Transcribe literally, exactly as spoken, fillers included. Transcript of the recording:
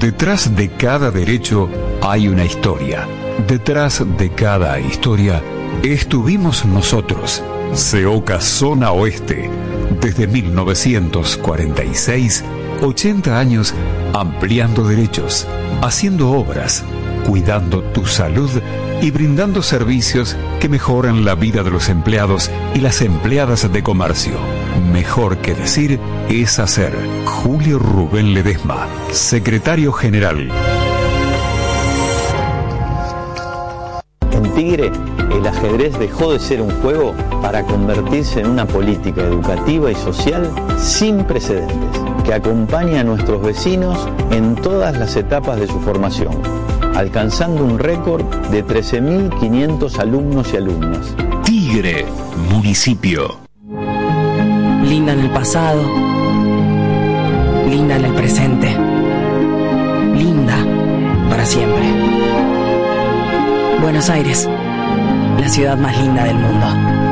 Detrás de cada derecho hay una historia. Detrás de cada historia estuvimos nosotros. SEOCA Zona Oeste. Desde mil novecientos cuarenta y seis, ochenta años ampliando derechos, haciendo obras, cuidando tu salud y brindando servicios que mejoran la vida de los empleados y las empleadas de comercio. Mejor que decir es hacer. Julio Rubén Ledesma, secretario general. En Tigre, el ajedrez dejó de ser un juego para convertirse en una política educativa y social sin precedentes, que acompaña a nuestros vecinos en todas las etapas de su formación, alcanzando un récord de trece mil quinientos alumnos y alumnas. Tigre, municipio. Linda en el pasado, linda en el presente, linda para siempre. Buenos Aires, la ciudad más linda del mundo.